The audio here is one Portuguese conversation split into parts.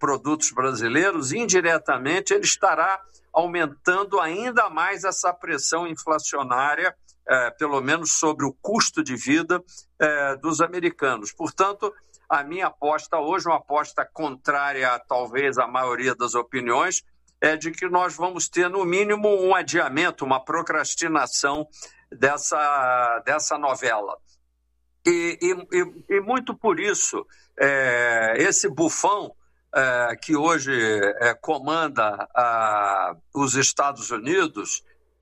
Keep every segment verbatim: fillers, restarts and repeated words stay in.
produtos brasileiros, indiretamente ele estará aumentando ainda mais essa pressão inflacionária, é, pelo menos sobre o custo de vida é, dos americanos. Portanto, a minha aposta hoje, uma aposta contrária, talvez, à maioria das opiniões, é de que nós vamos ter, no mínimo, um adiamento, uma procrastinação dessa, dessa novela. E, e, e muito por isso, é, esse bufão é, que hoje é, comanda a, os Estados Unidos,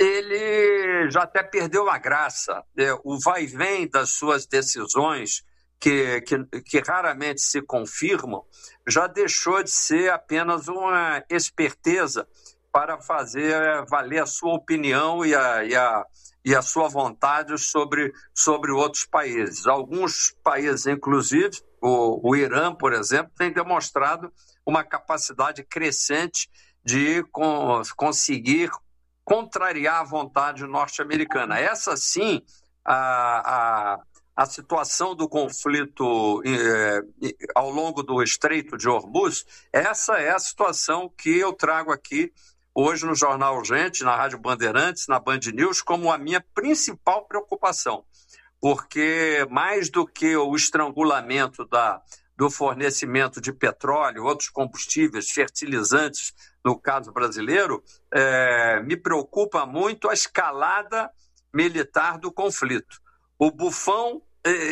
ele já até perdeu a graça. É, o vai e vem das suas decisões, que, que, que raramente se confirmam, já deixou de ser apenas uma esperteza para fazer valer a sua opinião e a, e a, e a sua vontade sobre, sobre outros países. Alguns países, inclusive, o, o Irã, por exemplo, tem demonstrado uma capacidade crescente de con, conseguir contrariar a vontade norte-americana. Essa, sim, a... a A situação do conflito eh, ao longo do Estreito de Hormuz, essa é a situação que eu trago aqui hoje no Jornal Gente, na Rádio Bandeirantes, na Band News, como a minha principal preocupação. Porque mais do que o estrangulamento da, do fornecimento de petróleo, outros combustíveis, fertilizantes, no caso brasileiro, eh, me preocupa muito a escalada militar do conflito. O bufão,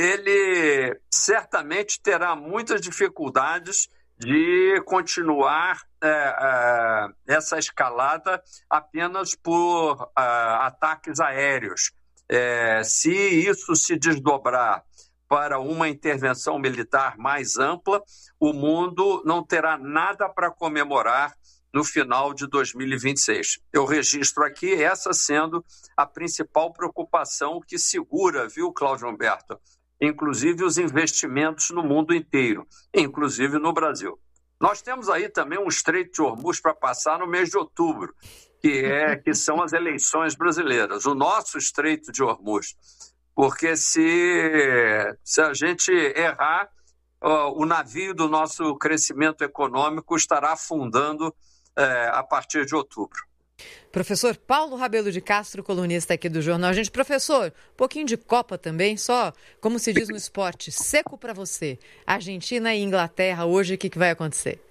ele certamente terá muitas dificuldades de continuar é, é, essa escalada apenas por é, ataques aéreos. É, se isso se desdobrar para uma intervenção militar mais ampla, o mundo não terá nada para comemorar no final de dois mil e vinte e seis. Eu registro aqui essa sendo a principal preocupação que segura, viu, Cláudio Humberto, inclusive os investimentos no mundo inteiro, inclusive no Brasil. Nós temos aí também um Estreito de Hormuz para passar no mês de outubro, que, é, que são as eleições brasileiras, o nosso Estreito de Hormuz. Porque se, se a gente errar, ó, o navio do nosso crescimento econômico estará afundando É, a partir de outubro. Professor Paulo Rabelo de Castro, colunista aqui do Jornal Gente. Professor, um pouquinho de Copa também, só como se diz no esporte, seco para você. Argentina e Inglaterra, hoje o que, que vai acontecer?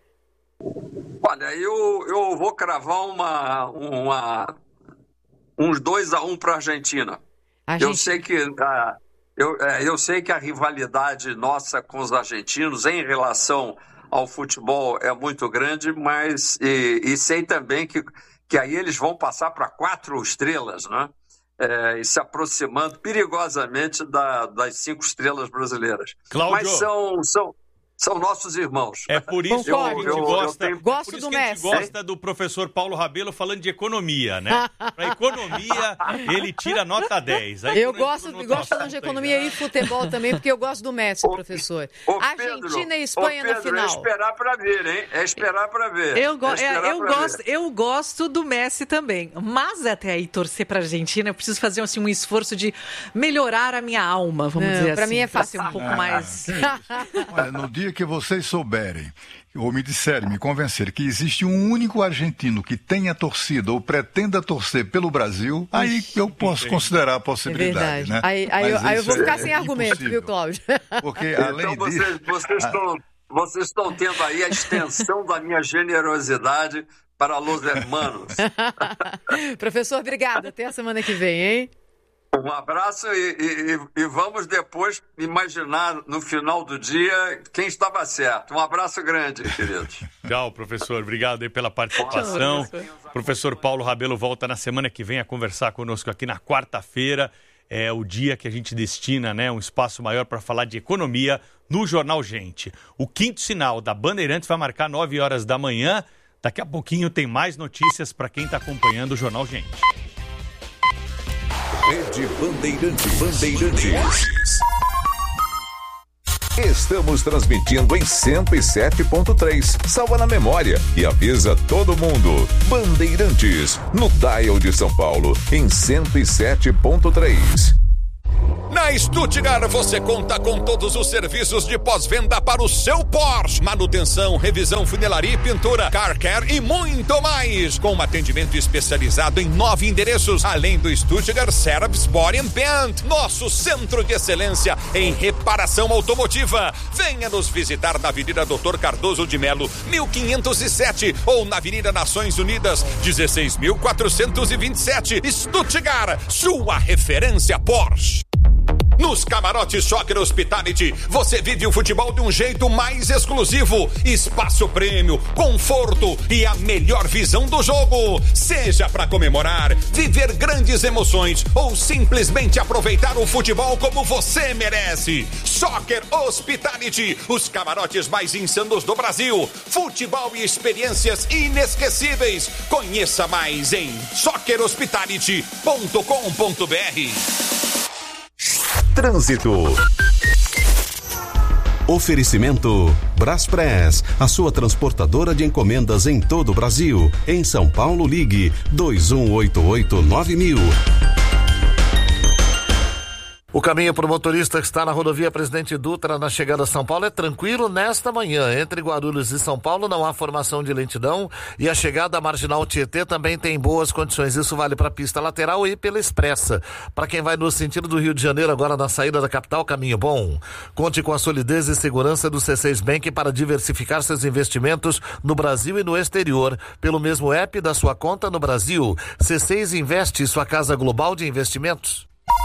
Olha, eu, eu vou cravar uma, uma, uns dois a um para a Argentina. Eu sei que a, eu, eu sei que a rivalidade nossa com os argentinos em relação ao futebol é muito grande, mas e, e sei também que, que aí eles vão passar para quatro estrelas, né? É, e se aproximando perigosamente da, das cinco estrelas brasileiras. Cláudio. Mas são, são, são nossos irmãos. É por isso que a gente eu, gosta, eu tenho... Gosto por isso do que a gente Messi. gosta do professor Paulo Rabelo falando de economia, né? Para economia, ele tira nota dez. Aí, eu gosto, gosto falando de economia aí, e futebol também, porque eu gosto do Messi, ô, professor. Ô, Argentina Pedro, e Espanha ô, Pedro, na final. É esperar para ver, hein? É esperar para ver. Eu, go- é é, eu, gosto, eu gosto do Messi também. Mas até aí torcer para a Argentina, eu preciso fazer assim, um esforço de melhorar a minha alma, vamos Não, dizer pra assim. mim é fácil. Ser um pouco mais... Olha, no dia que vocês souberem, ou me disserem, me convencerem que existe um único argentino que tenha torcido ou pretenda torcer pelo Brasil, aí eu posso considerar a possibilidade, é verdade. né? Aí, aí, eu, aí eu vou é, ficar sem é argumento, impossível. viu, Cláudio? Porque, além então disso... vocês, vocês, estão, vocês estão tendo aí a extensão da minha generosidade para los hermanos. Professor, obrigada. Até a semana que vem, hein? Um abraço e, e, e vamos depois imaginar no final do dia quem estava certo. Um abraço grande, queridos. Tchau, professor. Obrigado aí pela participação. Tchau, professor. Professor Paulo Rabelo volta na semana que vem a conversar conosco aqui na quarta-feira. É o dia que a gente destina, né, um espaço maior para falar de economia no Jornal Gente. O quinto sinal da Bandeirantes vai marcar nove horas da manhã. Daqui a pouquinho tem mais notícias para quem está acompanhando o Jornal Gente. Rede Bandeirantes. Bandeirantes. Estamos transmitindo em cento e sete ponto três. Salva na memória e avisa todo mundo. Bandeirantes, no dial de São Paulo, em cento e sete ponto três. Na Stuttgart você conta com todos os serviços de pós-venda para o seu Porsche. Manutenção, revisão, funilaria e pintura, car care e muito mais. Com um atendimento especializado em nove endereços, além do Stuttgart Service Body and Paint, nosso centro de excelência em reparação automotiva. Venha nos visitar na Avenida doutor Cardoso de Melo, mil quinhentos e sete, ou na Avenida Nações Unidas, dezesseis mil quatrocentos e vinte e sete. Stuttgart, sua referência Porsche. Nos camarotes Shocker Hospitality, você vive o futebol de um jeito mais exclusivo. Espaço prêmio, conforto e a melhor visão do jogo. Seja para comemorar, viver grandes emoções ou simplesmente aproveitar o futebol como você merece. Shocker Hospitality, os camarotes mais insanos do Brasil. Futebol e experiências inesquecíveis. Conheça mais em shocker hospitality ponto com ponto b r. Trânsito. Oferecimento Braspress, a sua transportadora de encomendas em todo o Brasil. Em São Paulo, ligue dois um oito oito nove mil. O caminho para o motorista que está na rodovia Presidente Dutra na chegada a São Paulo é tranquilo nesta manhã. Entre Guarulhos e São Paulo não há formação de lentidão e a chegada à Marginal Tietê também tem boas condições. Isso vale para a pista lateral e pela expressa. Para quem vai no sentido do Rio de Janeiro agora na saída da capital, caminho bom. Conte com a solidez e segurança do C seis Bank para diversificar seus investimentos no Brasil e no exterior. Pelo mesmo app da sua conta no Brasil. C seis Investe, sua casa global de investimentos.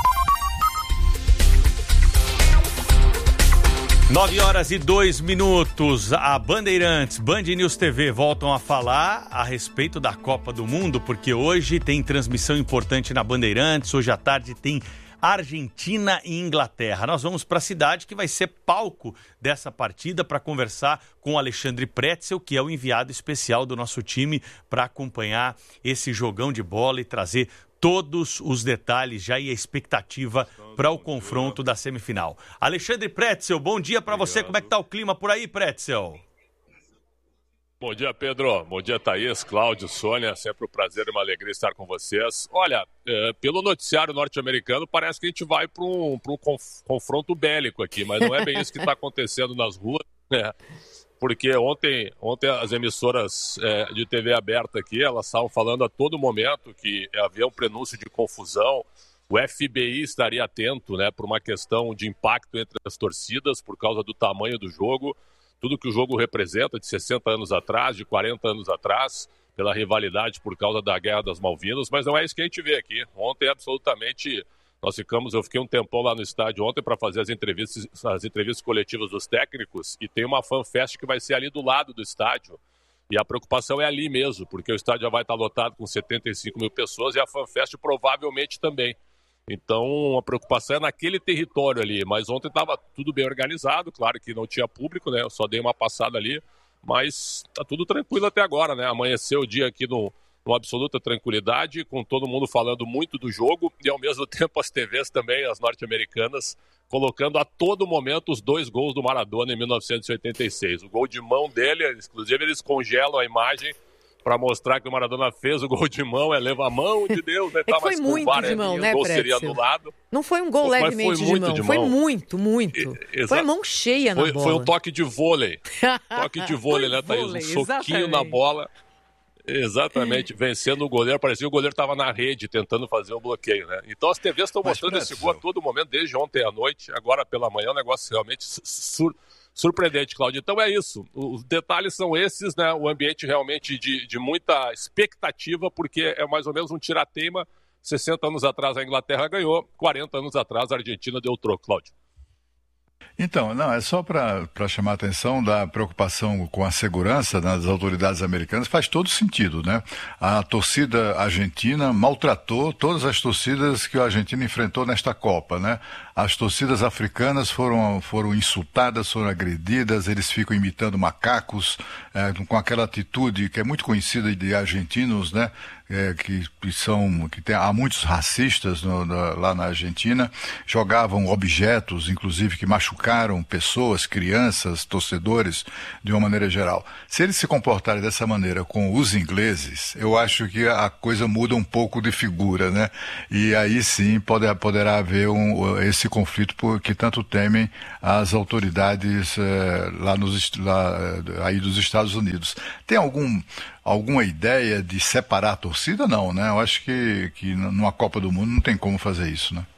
Nove horas e dois minutos. A Bandeirantes, Band News T V voltam a falar a respeito da Copa do Mundo, porque hoje tem transmissão importante na Bandeirantes. Hoje à tarde tem Argentina e Inglaterra. Nós vamos para a cidade que vai ser palco dessa partida para conversar com o Alexandre Pretzel, que é o enviado especial do nosso time para acompanhar esse jogão de bola e trazer todos os detalhes já e a expectativa para o confronto da semifinal. Alexandre Pretzel, bom dia para você. Como é que tá o clima por aí, Pretzel? Bom dia, Pedro. Bom dia, Thaís, Cláudio, Sônia. Sempre um prazer e uma alegria estar com vocês. Olha, é, pelo noticiário norte-americano, parece que a gente vai para um, para um conf- confronto bélico aqui, mas não é bem isso que está acontecendo nas ruas, né? Porque ontem, ontem as emissoras é, de T V aberta aqui, elas estavam falando a todo momento que havia um prenúncio de confusão. O F B I estaria atento, né, por uma questão de impacto entre as torcidas, por causa do tamanho do jogo, tudo que o jogo representa de sessenta anos atrás, de quarenta anos atrás, pela rivalidade por causa da Guerra das Malvinas, mas não é isso que a gente vê aqui. Ontem, absolutamente, nós ficamos, eu fiquei um tempão lá no estádio ontem para fazer as entrevistas, as entrevistas coletivas dos técnicos, e tem uma fanfest que vai ser ali do lado do estádio. E a preocupação é ali mesmo, porque o estádio já vai estar lotado com setenta e cinco mil pessoas e a fanfest provavelmente também. Então, a preocupação é naquele território ali. Mas ontem estava tudo bem organizado, claro que não tinha público, né? Eu só dei uma passada ali, mas tá tudo tranquilo até agora, né? Amanheceu o dia aqui no... com absoluta tranquilidade, com todo mundo falando muito do jogo e ao mesmo tempo as T Vs também, as norte-americanas, colocando a todo momento os dois gols do Maradona em mil novecentos e oitenta e seis. O gol de mão dele, inclusive eles congelam a imagem para mostrar que o Maradona fez o gol de mão, é leva a mão de Deus, né? É que foi muito de mão, né, o gol seria anulado. Não foi um gol Mas levemente foi muito de, mão. de mão, foi muito, muito. E, foi mão cheia na foi, bola. Foi um toque de vôlei, toque de vôlei, né, Thaís? Um soquinho exatamente. Na bola. Exatamente, vencendo o goleiro, parecia que o goleiro estava na rede tentando fazer o bloqueio, né? Então as T Vs estão mostrando esse gol a todo momento, desde ontem à noite, agora pela manhã, um negócio realmente sur- surpreendente, Cláudio. Então é isso, os detalhes são esses, né? O ambiente realmente de, de muita expectativa, porque é mais ou menos um tirateima. sessenta anos atrás a Inglaterra ganhou, quarenta anos atrás a Argentina deu o troco, Cláudio. Então, não, é só para chamar a atenção da preocupação com a segurança das autoridades americanas, faz todo sentido, né? A torcida argentina maltratou todas as torcidas que a Argentina enfrentou nesta Copa, né? As torcidas africanas foram, foram insultadas, foram agredidas, eles ficam imitando macacos, é, com aquela atitude que é muito conhecida de argentinos, né? É, que, que são, que tem, há muitos racistas no, na, lá na Argentina, jogavam objetos, inclusive que machucaram pessoas, crianças, torcedores, de uma maneira geral. Se eles se comportarem dessa maneira com os ingleses, eu acho que a coisa muda um pouco de figura, né? E aí sim pode, poderá haver um, esse esse conflito por, que tanto temem as autoridades eh, lá, nos, lá aí dos Estados Unidos. Tem algum, alguma ideia de separar a torcida? Não, né? Eu acho que, que numa Copa do Mundo não tem como fazer isso, né?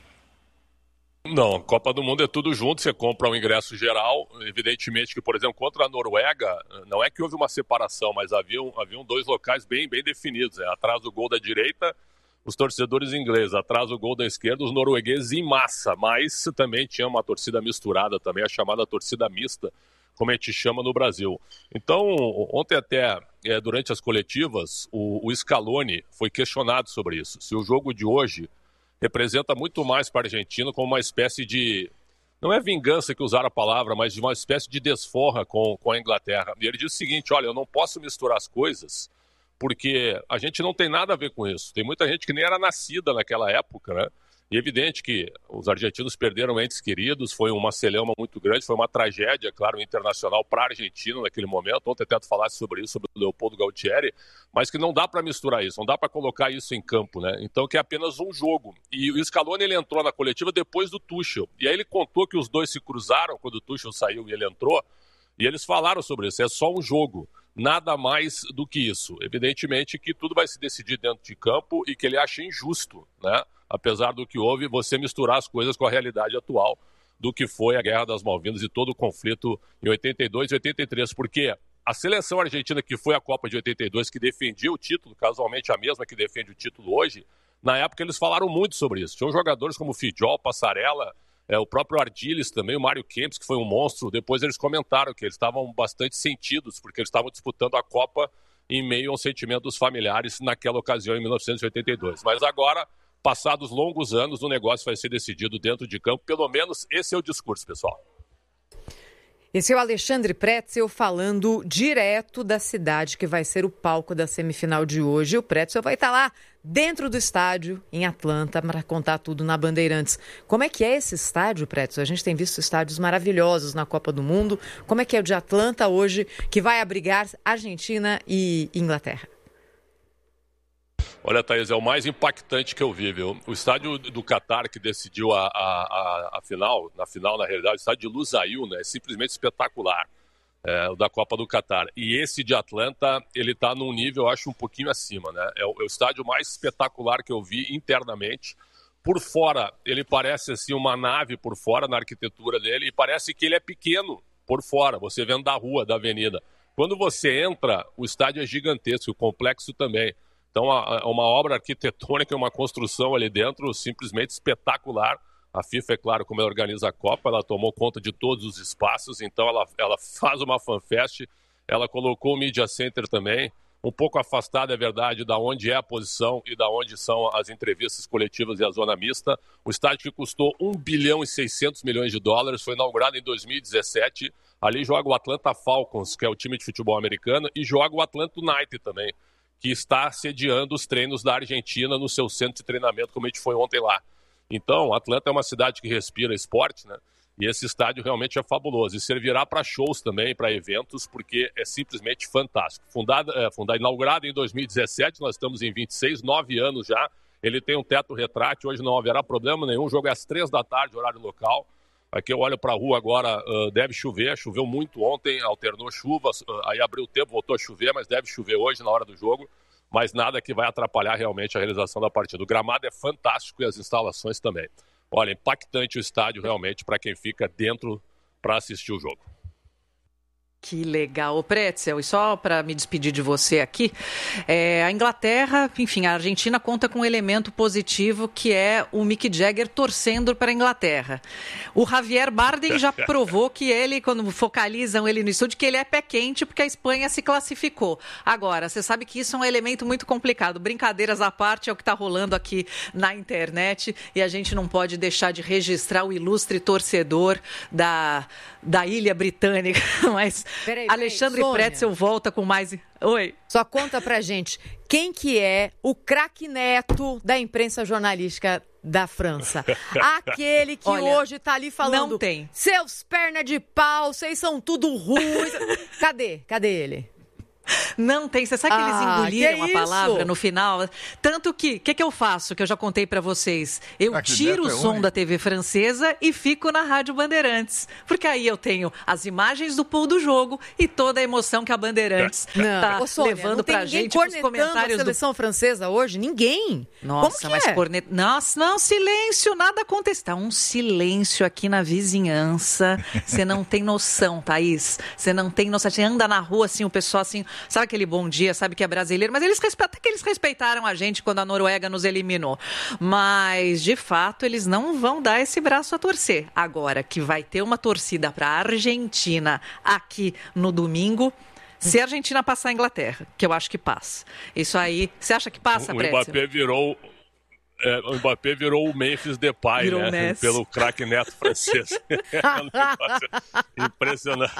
Não, Copa do Mundo é tudo junto, você compra um ingresso geral, evidentemente que, por exemplo, contra a Noruega, não é que houve uma separação, mas haviam, haviam dois locais bem, bem definidos, é, atrás do gol da direita, os torcedores ingleses, atrás do gol da esquerda, os noruegueses em massa, mas também tinha uma torcida misturada também, a chamada torcida mista, como a gente chama no Brasil. Então, ontem até, é, durante as coletivas, o, o Scaloni foi questionado sobre isso, se o jogo de hoje representa muito mais para a Argentina como uma espécie de, não é vingança que usaram a palavra, mas de uma espécie de desforra com, com a Inglaterra. E ele diz o seguinte, olha, eu não posso misturar as coisas, porque a gente não tem nada a ver com isso. Tem muita gente que nem era nascida naquela época, né? E é evidente que os argentinos perderam entes queridos, foi uma celeuma muito grande, foi uma tragédia, claro, internacional para a Argentina naquele momento. Ontem até tu falasse sobre isso, sobre o Leopoldo Galtieri, mas que não dá para misturar isso, não dá para colocar isso em campo, né? Então que é apenas um jogo. E o Scaloni, ele entrou na coletiva depois do Tuchel. E aí ele contou que os dois se cruzaram quando o Tuchel saiu e ele entrou, e eles falaram sobre isso, é só um jogo. Nada mais do que isso. Evidentemente que tudo vai se decidir dentro de campo e que ele acha injusto, né? Apesar do que houve, você misturar as coisas com a realidade atual do que foi a Guerra das Malvinas e todo o conflito em oitenta e dois e oitenta e três, porque a seleção argentina que foi a Copa de oitenta e dois, que defendia o título, casualmente a mesma que defende o título hoje, na época eles falaram muito sobre isso. Tinham jogadores como Fidjol, Passarella, é, o próprio Ardiles também, o Mário Kempis, que foi um monstro. Depois eles comentaram que eles estavam bastante sentidos, porque eles estavam disputando a Copa em meio aos sentimentos familiares naquela ocasião, em mil novecentos e oitenta e dois. Mas agora, passados longos anos, o negócio vai ser decidido dentro de campo. Pelo menos esse é o discurso, pessoal. Esse é o Alexandre Pretzel falando direto da cidade que vai ser o palco da semifinal de hoje. O Pretzel vai estar lá dentro do estádio, em Atlanta, para contar tudo na Bandeirantes. Como é que é esse estádio, Pretzel? A gente tem visto estádios maravilhosos na Copa do Mundo. Como é que é o de Atlanta hoje, que vai abrigar Argentina e Inglaterra? Olha, Thaís, é o mais impactante que eu vi, viu? O estádio do Catar, que decidiu a, a, a, a final, na final, na realidade, o estádio de Lusail, né? É simplesmente espetacular, é, o da Copa do Catar. E esse de Atlanta, ele está num nível, eu acho, um pouquinho acima, né? É o, é o estádio mais espetacular que eu vi internamente. Por fora, ele parece, assim, uma nave por fora, na arquitetura dele, e parece que ele é pequeno por fora, você vendo da rua, da avenida. Quando você entra, o estádio é gigantesco, o complexo também. Então, é uma obra arquitetônica, uma construção ali dentro simplesmente espetacular. A FIFA, é claro, como ela organiza a Copa, ela tomou conta de todos os espaços, então ela, ela faz uma fanfest, ela colocou o Media Center também, um pouco afastado, é verdade, da onde é a posição e da onde são as entrevistas coletivas e a zona mista. O estádio que custou um bilhão e seiscentos milhões de dólares, foi inaugurado em dois mil e dezessete. Ali joga o Atlanta Falcons, que é o time de futebol americano, e joga o Atlanta United também, que está sediando os treinos da Argentina no seu centro de treinamento, como a gente foi ontem lá. Então, Atlanta é uma cidade que respira esporte, né? E esse estádio realmente é fabuloso. E servirá para shows também, para eventos, porque é simplesmente fantástico. Fundada, é, fundada, inaugurado em dois mil e dezessete, nós estamos em vinte e seis, nove anos já. Ele tem um teto retrátil, hoje não haverá problema nenhum. O jogo é às três da tarde, horário local. Aqui eu olho para a rua agora, uh, deve chover, choveu muito ontem, alternou chuva, uh, aí abriu o tempo, voltou a chover, mas deve chover hoje na hora do jogo, mas nada que vai atrapalhar realmente a realização da partida. O gramado é fantástico e as instalações também. Olha, impactante o estádio realmente para quem fica dentro para assistir o jogo. Que legal, Pretzel. E só para me despedir de você aqui, é, a Inglaterra, enfim, a Argentina conta com um elemento positivo que é o Mick Jagger torcendo para a Inglaterra. O Javier Bardem já provou que ele, quando focalizam ele no estúdio, que ele é pé quente porque a Espanha se classificou. Agora, você sabe que isso é um elemento muito complicado. Brincadeiras à parte, é o que está rolando aqui na internet e a gente não pode deixar de registrar o ilustre torcedor da, da Ilha Britânica, mas... Peraí, peraí, Alexandre Sônia. Pretzel volta com mais... Oi. Só conta pra gente, quem que é o craque Neto da imprensa jornalística da França? Aquele que Olha, hoje tá ali falando... Não tem. Seus perna de pau, vocês são tudo ruins. Cadê? Cadê ele? Não tem. Você sabe que eles Ah, engoliram que a isso? palavra no final? Tanto que, o que, que eu faço, que eu já contei pra vocês? Eu Aqui tiro o dentro é som único. da T V francesa e fico na Rádio Bandeirantes. Porque aí eu tenho as imagens do pool do jogo e toda a emoção que a Bandeirantes tá Ô, Sônia, levando não tem pra ninguém gente, os cornetando comentários a seleção francesa hoje? Ninguém. Nossa, Como que mas é? cornet... Nossa, não, silêncio, nada acontece. Tá um silêncio aqui na vizinhança. Você não tem noção, Thaís. Você não tem noção. Você anda na rua, assim, o pessoal, assim, sabe aquele bom dia, sabe que é brasileiro, mas eles respe- até que eles respeitaram a gente quando a Noruega nos eliminou. Mas, de fato, eles não vão dar esse braço a torcer. Agora, que vai ter uma torcida para a Argentina aqui no domingo, se a Argentina passar a Inglaterra, que eu acho que passa. Isso aí, você acha que passa, O Prézio? Mbappé virou... É, o Mbappé virou o Memphis Depay, Virou né? o Messi. Pelo craque neto francês. É um negócio impressionante.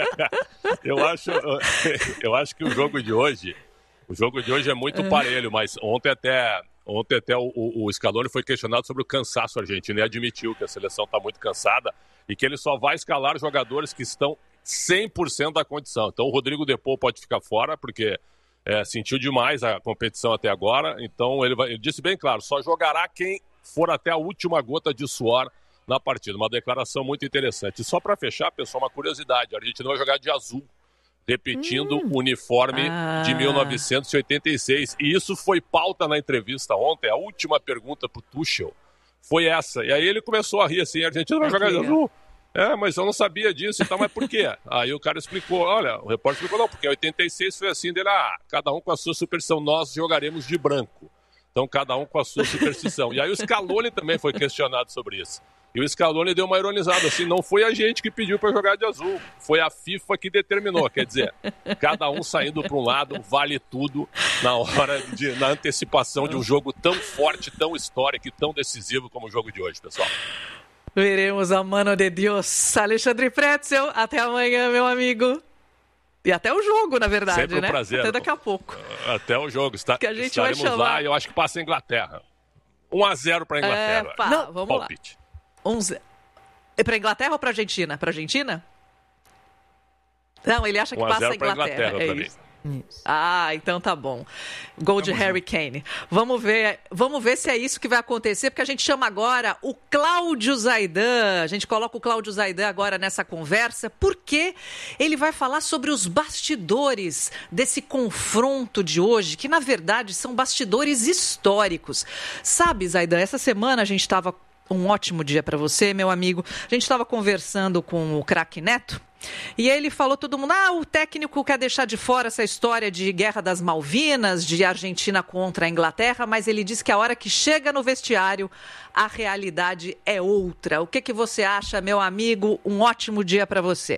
Eu acho, eu acho que o jogo de hoje, o jogo de hoje é muito parelho, mas ontem até, ontem até o, o Scaloni foi questionado sobre o cansaço argentino e admitiu que a seleção está muito cansada e que ele só vai escalar jogadores que estão cem por cento da condição. Então o Rodrigo De Paul pode ficar fora, porque É, sentiu demais a competição até agora, então ele, vai, ele disse bem claro, só jogará quem for até a última gota de suor na partida. Uma declaração muito interessante. E só para fechar, pessoal, uma curiosidade, a Argentina vai jogar de azul, repetindo hum. o uniforme ah. de mil novecentos e oitenta e seis. E isso foi pauta na entrevista ontem, a última pergunta para o Tuchel foi essa. E aí ele começou a rir assim, a Argentina vai Ai, jogar de azul. É, mas eu não sabia disso, então, mas por quê? Aí o cara explicou, olha, o repórter explicou, não, porque em oitenta e seis foi assim, dele, ah, cada um com a sua superstição, nós jogaremos de branco. Então, cada um com a sua superstição. E aí o Scaloni também foi questionado sobre isso. E o Scaloni deu uma ironizada, assim, não foi a gente que pediu para jogar de azul, foi a FIFA que determinou, quer dizer, cada um saindo para um lado, vale tudo na hora, de, na antecipação de um jogo tão forte, tão histórico e tão decisivo como o jogo de hoje, pessoal. Veremos a mano de Deus. Alexandre Pretzel, até amanhã, meu amigo. E até o jogo, na verdade, Sempre um né? prazer. Até daqui a pouco. Até o jogo. Está, que a gente estaremos vai chamar... lá e eu acho que passa a Inglaterra. um a zero para a Inglaterra. É, pá, Não, vamos palpite. lá. um zero. É para a Inglaterra ou para a Argentina? Para a Argentina? Não, ele acha que passa a Inglaterra. Inglaterra é pra isso. mim. Ah, então tá bom. Gol de Harry Kane. Vamos ver, vamos ver se é isso que vai acontecer, porque a gente chama agora o Cláudio Zaidan. A gente coloca o Cláudio Zaidan agora nessa conversa, porque ele vai falar sobre os bastidores desse confronto de hoje, que na verdade são bastidores históricos. Sabe, Zaidan, essa semana a gente estava... Um ótimo dia para você, meu amigo. A gente estava conversando com o craque Neto e ele falou todo mundo, ah, o técnico quer deixar de fora essa história de Guerra das Malvinas, de Argentina contra a Inglaterra, mas ele diz que a hora que chega no vestiário, a realidade é outra. O que, que você acha, meu amigo? Um ótimo dia para você.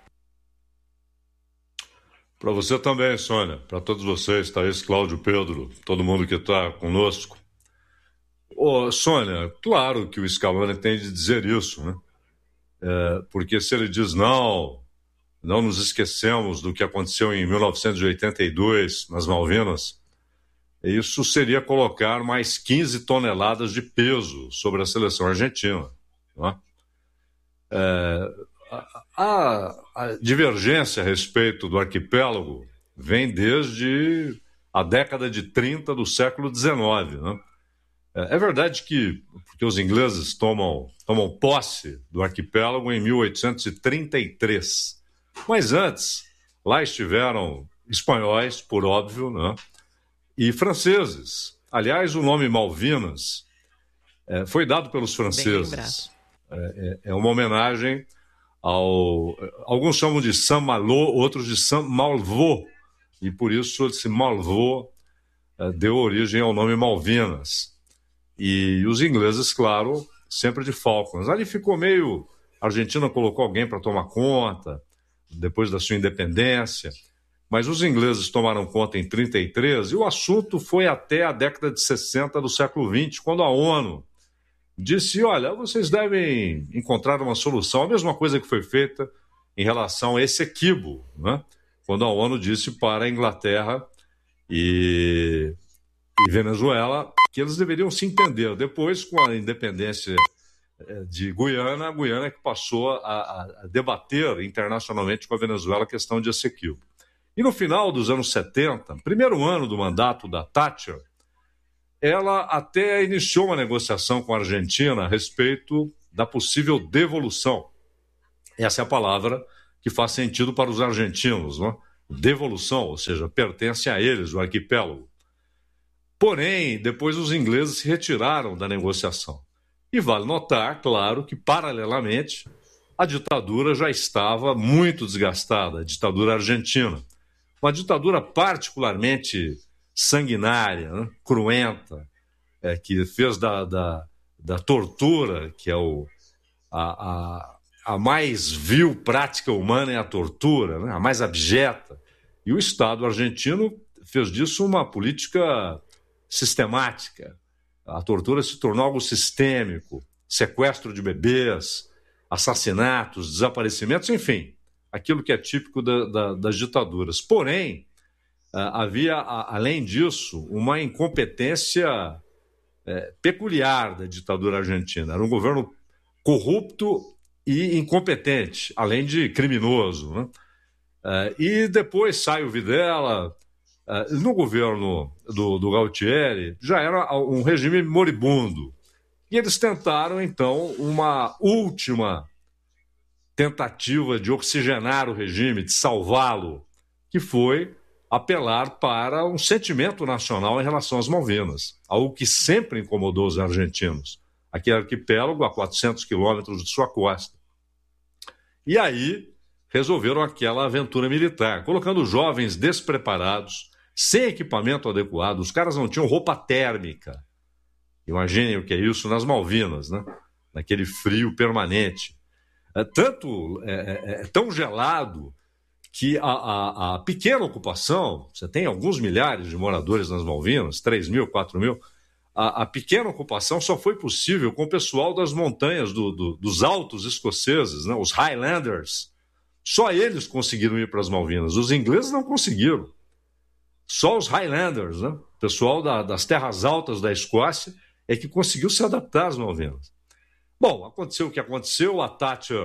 Para você também, Sônia. Para todos vocês, Thaís, Cláudio, Pedro, todo mundo que está conosco. Ô, Sônia, claro que o Scaloni tem de dizer isso, né? É, porque se ele diz não, não nos esquecemos do que aconteceu em mil novecentos e oitenta e dois, nas Malvinas, isso seria colocar mais quinze toneladas de peso sobre a seleção argentina. Né? É, a, a divergência a respeito do arquipélago vem desde a década de trinta do século dezenove, né? É verdade que porque os ingleses tomam, tomam posse do arquipélago em mil oitocentos e trinta e três. Mas antes, lá estiveram espanhóis, por óbvio, né? E franceses. Aliás, o nome Malvinas é, foi dado pelos franceses. É, é uma homenagem ao... Alguns chamam de Saint-Malo, outros de Saint-Malvo. E por isso esse Malvo é, deu origem ao nome Malvinas. E os ingleses, claro, sempre de Falklands. Ali ficou meio... A Argentina colocou alguém para tomar conta, depois da sua independência. Mas os ingleses tomaram conta em trinta e três, e o assunto foi até a década de sessenta do século vinte, quando a ONU disse, olha, vocês devem encontrar uma solução. A mesma coisa que foi feita em relação a esse Essequibo, né? Quando a ONU disse para a Inglaterra e, e Venezuela que eles deveriam se entender. Depois, com a independência de Guiana, a Guiana que passou a, a debater internacionalmente com a Venezuela a questão de Essequibo. E no final dos anos setenta, primeiro ano do mandato da Thatcher, ela até iniciou uma negociação com a Argentina a respeito da possível devolução. Essa é a palavra que faz sentido para os argentinos, não é? Devolução, ou seja, pertence a eles, o arquipélago. Porém, depois os ingleses se retiraram da negociação. E vale notar, claro, que paralelamente a ditadura já estava muito desgastada, a ditadura argentina. Uma ditadura particularmente sanguinária, né? Cruenta, é, que fez da, da, da tortura, que é o, a, a, a mais vil prática humana é a tortura, né? A mais abjeta. E o Estado argentino fez disso uma política sistemática. A tortura se tornou algo sistêmico, sequestro de bebês, assassinatos, desaparecimentos, enfim, aquilo que é típico da, da, das ditaduras. Porém, havia, além disso, uma incompetência é, peculiar da ditadura argentina. Era um governo corrupto e incompetente, além de criminoso, né? É, e depois sai o Videla. É, no governo do, do Galtieri, já era um regime moribundo. E eles tentaram, então, uma última tentativa de oxigenar o regime, de salvá-lo, que foi apelar para um sentimento nacional em relação às Malvinas, algo que sempre incomodou os argentinos, aquele arquipélago a quatrocentos quilômetros de sua costa. E aí resolveram aquela aventura militar, colocando jovens despreparados, sem equipamento adequado. Os caras não tinham roupa térmica. Imaginem o que é isso nas Malvinas, né? Naquele frio permanente. É, tanto, é, é, é tão gelado que a, a, a pequena ocupação, você tem alguns milhares de moradores nas Malvinas, três mil, quatro mil, a, a pequena ocupação só foi possível com o pessoal das montanhas, do, do, dos altos escoceses, né? Os Highlanders. Só eles conseguiram ir para as Malvinas. Os ingleses não conseguiram. Só os Highlanders, né? O pessoal da, das terras altas da Escócia, é que conseguiu se adaptar às Malvinas. Bom, aconteceu o que aconteceu, a Thatcher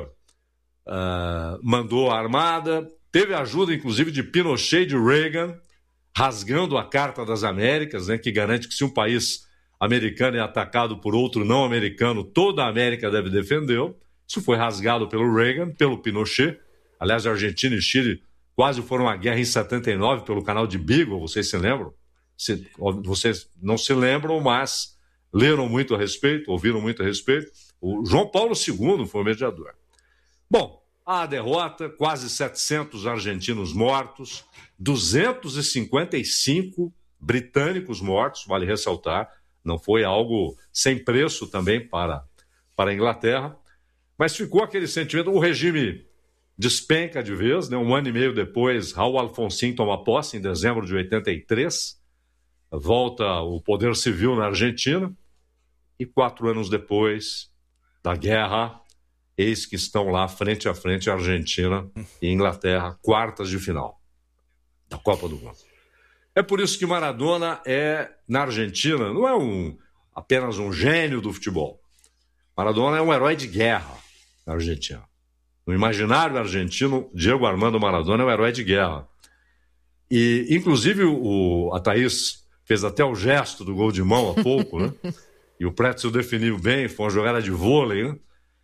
uh, mandou a armada, teve ajuda, inclusive, de Pinochet e de Reagan, rasgando a Carta das Américas, né, que garante que se um país americano é atacado por outro não americano, toda a América deve defendê-lo. Isso foi rasgado pelo Reagan, pelo Pinochet. Aliás, a Argentina e Chile quase foram à guerra em setenta e nove pelo canal de Beagle, vocês se lembram? Se, vocês não se lembram, mas leram muito a respeito, ouviram muito a respeito. O João Paulo segundo foi o mediador. Bom, a derrota, quase setecentos argentinos mortos, duzentos e cinquenta e cinco britânicos mortos, vale ressaltar, não foi algo sem preço também para, para a Inglaterra, mas ficou aquele sentimento, o regime despenca de vez, né? Um ano e meio depois, Raul Alfonsín toma posse, em dezembro de oitenta e três, volta o poder civil na Argentina, e quatro anos depois da guerra, eis que estão lá frente a frente a Argentina e Inglaterra, quartas de final da Copa do Mundo. É por isso que Maradona é, na Argentina, não é um, apenas um gênio do futebol. Maradona é um herói de guerra na Argentina. No imaginário argentino, Diego Armando Maradona é um herói de guerra. E, inclusive, o, a Thaís fez até o gesto do gol de mão há pouco, né? E o Pretzel definiu bem, foi uma jogada de vôlei, né?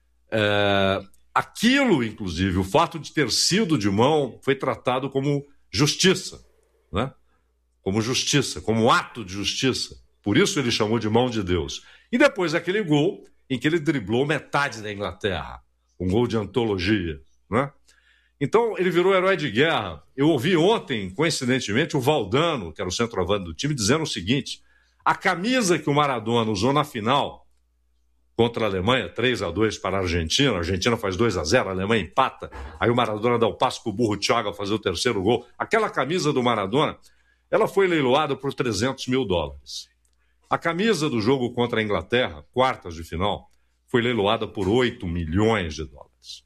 É, aquilo, inclusive, o fato de ter sido de mão, foi tratado como justiça, né? Como justiça, como ato de justiça. Por isso ele chamou de mão de Deus. E depois aquele gol em que ele driblou metade da Inglaterra. Um gol de antologia, né? Então, ele virou herói de guerra. Eu ouvi ontem, coincidentemente, o Valdano, que era o centroavante do time, dizendo o seguinte: a camisa que o Maradona usou na final contra a Alemanha, três a dois para a Argentina, a Argentina faz dois a zero, a Alemanha empata, aí o Maradona dá o passo para o burro Thiago fazer o terceiro gol. Aquela camisa do Maradona, ela foi leiloada por trezentos mil dólares. A camisa do jogo contra a Inglaterra, quartas de final, foi leiloada por oito milhões de dólares.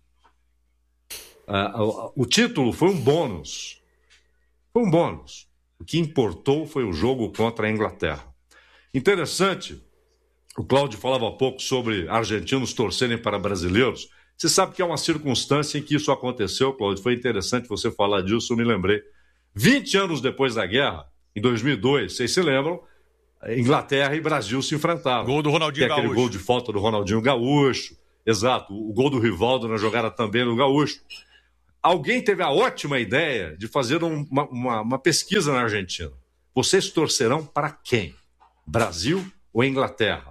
Uh, o título foi um bônus. Foi um bônus. O que importou foi o jogo contra a Inglaterra. Interessante, o Cláudio falava há pouco sobre argentinos torcerem para brasileiros. Você sabe que é uma circunstância em que isso aconteceu, Cláudio. Foi interessante você falar disso, eu me lembrei. vinte anos depois da guerra, em dois mil e dois, vocês se lembram, Inglaterra e Brasil se enfrentavam. Gol do Ronaldinho Tem aquele Gaúcho. gol de falta do Ronaldinho Gaúcho. Exato, o gol do Rivaldo na jogada também no Gaúcho. Alguém teve a ótima ideia de fazer um, uma, uma, uma pesquisa na Argentina. Vocês torcerão para quem? Brasil ou Inglaterra?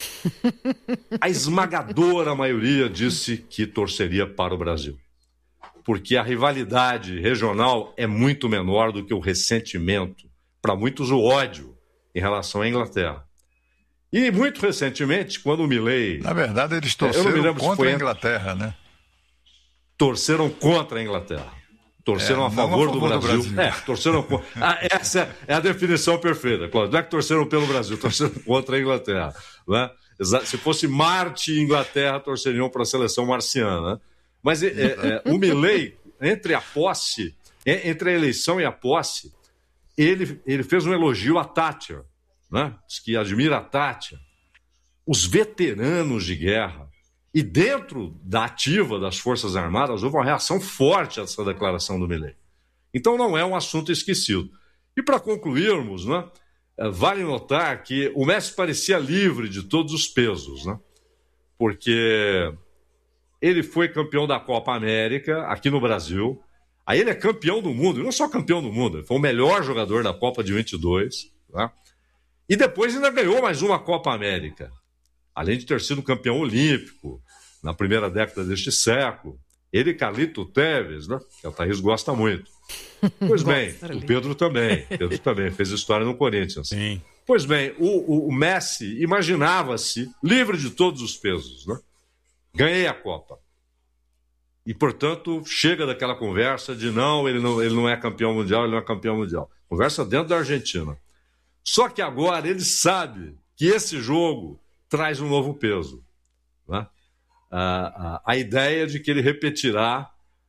A esmagadora maioria disse que torceria para o Brasil. Porque a rivalidade regional é muito menor do que o ressentimento, para muitos o ódio em relação à Inglaterra. E muito recentemente, quando o Milei... Na verdade, eles torceram contra a Inglaterra, né? Torceram contra a Inglaterra. Torceram é, a, favor a favor do do Brasil. Brasil. É, torceram contra... ah, essa é a definição perfeita, Cláudio. Não é que torceram pelo Brasil, torceram contra a Inglaterra. Né? Se fosse Marte e Inglaterra, torceriam para a seleção marciana. Mas é, é, o Milei, entre a posse, entre a eleição e a posse, ele, ele fez um elogio a Thatcher, né? Diz que admira a Thatcher. Os veteranos de guerra. E dentro da ativa das Forças Armadas, houve uma reação forte a essa declaração do Milei. Então não é um assunto esquecido. E para concluirmos, né, vale notar que o Messi parecia livre de todos os pesos, né? Porque ele foi campeão da Copa América aqui no Brasil. Aí ele é campeão do mundo, e não só campeão do mundo, ele foi o melhor jogador da Copa de vinte e dois. Né? E depois ainda ganhou mais uma Copa América. Além de ter sido campeão olímpico na primeira década deste século. Ele e Carlito Tevez, né? Que a Thaís gosta muito. Pois bem, o Pedro também. Pedro também fez história no Corinthians. Sim. Pois bem, o, o, o Messi imaginava-se livre de todos os pesos. Né? Ganhei a Copa. E, portanto, chega daquela conversa de não ele, não, ele não é campeão mundial, ele não é campeão mundial. Conversa dentro da Argentina. Só que agora ele sabe que esse jogo traz um novo peso. Né? A, a, a ideia de que ele repetirá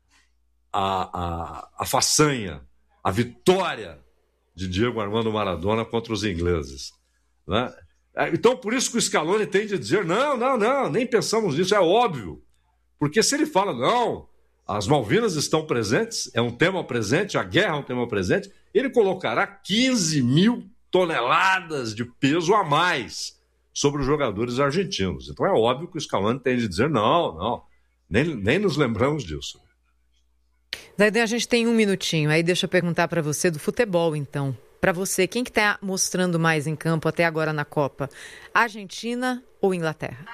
a, a, a façanha, a vitória de Diego Armando Maradona contra os ingleses. Né? Então, por isso que o Scaloni tem de dizer, não, não, não, nem pensamos nisso, é óbvio. Porque se ele fala, não, as Malvinas estão presentes, é um tema presente, a guerra é um tema presente, ele colocará quinze mil toneladas de peso a mais sobre os jogadores argentinos. Então é óbvio que o Scaloni tem de dizer, não, não, nem, nem nos lembramos disso. Zaidan, a gente tem um minutinho, aí deixa eu perguntar para você do futebol, então. Para você, quem que está mostrando mais em campo até agora na Copa? Argentina ou Inglaterra?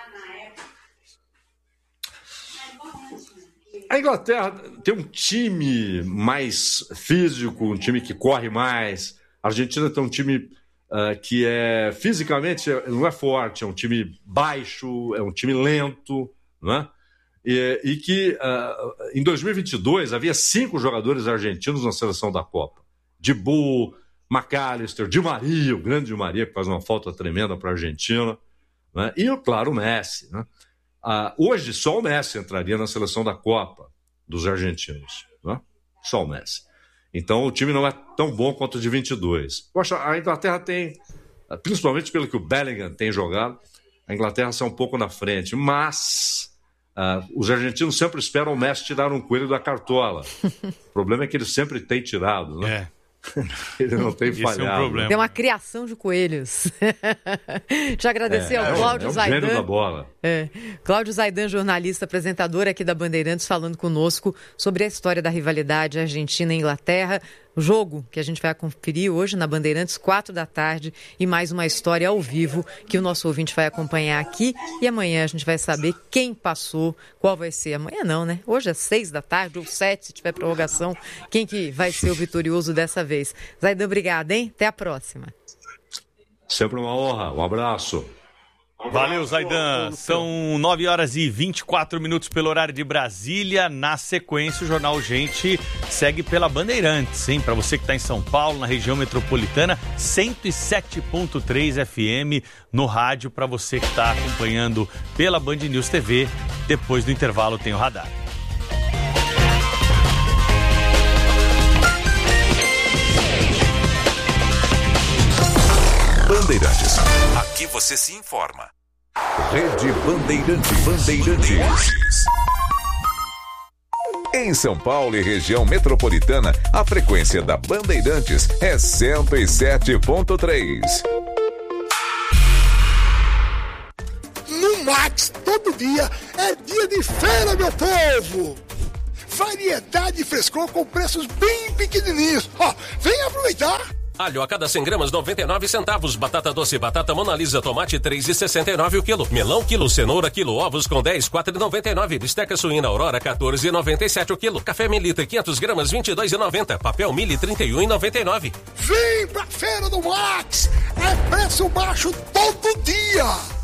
A Inglaterra tem um time mais físico, um time que corre mais. A Argentina tem um time uh, que é fisicamente não é forte, é um time baixo, é um time lento, não é? E, e que uh, em dois mil e vinte e dois havia cinco jogadores argentinos na seleção da Copa. Dibu, McAllister, Di Maria, o grande Di Maria, que faz uma falta tremenda para a Argentina, né? E, claro, o Messi, né? Ah, hoje só o Messi entraria na seleção da Copa dos argentinos, né? Só o Messi. Então o time não é tão bom quanto o de vinte e dois. Eu acho que a Inglaterra tem, principalmente pelo que o Bellingham tem jogado, a Inglaterra está um pouco na frente, mas ah, os argentinos sempre esperam o Messi tirar um coelho da cartola. O problema é que ele sempre tem tirado, né? É. Ele não tem falhado. É um problema. Tem uma criação de coelhos. Te agradecer é, ao Cláudio é, é Zaidan. É o gênio da bola. É. Cláudio Zaidan, jornalista, apresentador aqui da Bandeirantes, falando conosco sobre a história da rivalidade Argentina e Inglaterra. O jogo que a gente vai conferir hoje na Bandeirantes, quatro da tarde, e mais uma história ao vivo que o nosso ouvinte vai acompanhar aqui. E amanhã a gente vai saber quem passou, qual vai ser. Amanhã não, né? Hoje é seis da tarde ou sete, se tiver prorrogação, quem que vai ser o vitorioso dessa vez. Zaidan, obrigada, hein? Até a próxima. Sempre uma honra. Um abraço. Valeu, Zaidan. São nove horas e vinte e quatro minutos pelo horário de Brasília. Na sequência, o Jornal Gente segue pela Bandeirantes, hein? Para você que está em São Paulo, na região metropolitana, cento e sete ponto três F M no rádio. Para você que está acompanhando pela Band News T V, depois do intervalo tem o radar. Bandeirantes. Aqui você se informa. Rede Bandeirantes. Bandeirantes. Em São Paulo e região metropolitana, a frequência da Bandeirantes é cento e sete ponto três. No Max, todo dia é dia de feira, meu povo! Variedade e frescor com preços bem pequenininhos. Ó, vem aproveitar! Alho a cada cem gramas, noventa e nove centavos. Batata doce, batata Mona Lisa, tomate, três reais e sessenta e nove o quilo. Melão, quilo. Cenoura, quilo. Ovos com dez, quatro reais e noventa e nove. Bisteca suína Aurora, quatorze reais e noventa e sete o quilo. Café Melita, quinhentas gramas, vinte e dois reais e noventa. Papel Mili, trinta e um reais e noventa e nove. Vem pra Feira do Max! É preço baixo todo dia!